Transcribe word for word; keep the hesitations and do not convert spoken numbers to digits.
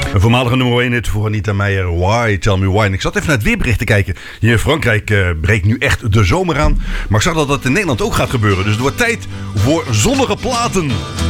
Een voormalige nummer één hit voor Anita Meijer. Why? Tell me why. En ik zat even naar het weerbericht te kijken. Hier in Frankrijk uh, breekt nu echt de zomer aan. Maar ik zag dat dat in Nederland ook gaat gebeuren. Dus het wordt tijd voor zonnige platen.